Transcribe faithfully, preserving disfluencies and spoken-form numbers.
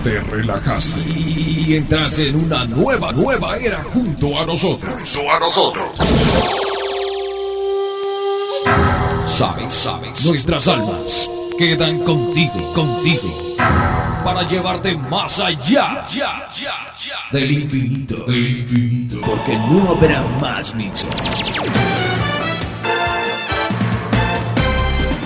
te relajaste y entraste en una nueva, nueva era junto a nosotros. Junto a nosotros. Sabes, sabes, nuestras almas quedan contigo, contigo, para llevarte más allá, ya, ya, ya, del infinito, del infinito, porque no habrá más mixos.